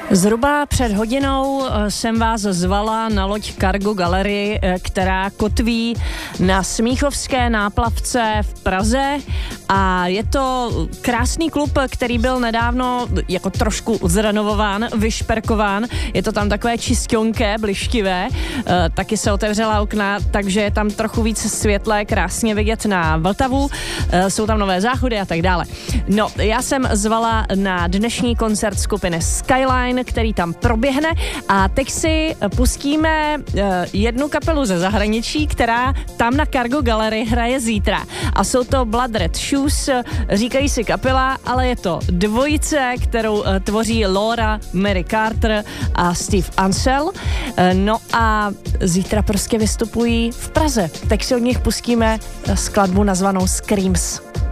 Zhruba před hodinou jsem vás zvala na loď Cargo Gallery, která kotví na Smíchovské náplavce v Praze a je to krásný klub, který byl nedávno jako trošku zrenovován, vyšperkován. Je to tam takové čistionké, blištivé, taky se otevřela okna, takže je tam trochu víc světle, krásně vidět na Vltavu, jsou tam nové záchody a tak dále. No, já jsem zvala na dnešní koncert skupiny Skyline, který tam proběhne a teď si pustíme jednu kapelu ze zahraničí, která tam na Cargo Gallery hraje zítra. A jsou to Blood Red Shoes, říkají si kapela, ale je to dvojice, kterou tvoří Laura Mary Carter a Steve Ansel. No a zítra prostě vystupují v Praze. Tak si od nich pustíme skladbu nazvanou Screams.